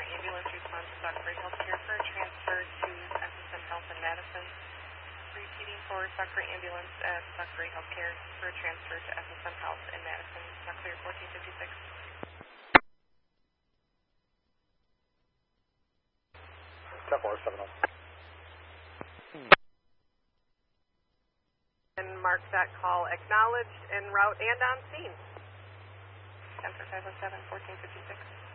ambulance response to Stockbridge Healthcare for a transfer to FSM Health in Madison. Repeating for Stockbridge Ambulance at Stockbridge Healthcare for a transfer to FSM Health in Madison. Not clear 1456. And mark that call acknowledged en route and on scene. 10 for 507, 1456.